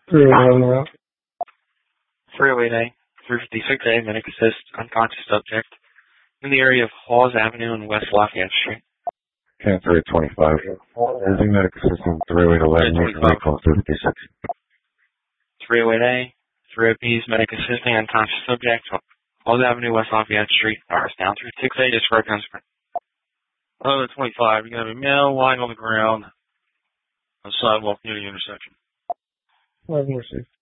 308 308A, 356A, medic assist, unconscious subject, in the area of Hawes Avenue and West Lafayette Street. Okay, 325. Using medic assistant 30811, vehicle 256. 308A, 308B's medic assisting unconscious subject, Hawes Avenue, West Lafayette Street, Norris down 368, just for a gun. 25, you're going to have a male lying on the ground on the sidewalk near the intersection. 5 more 6.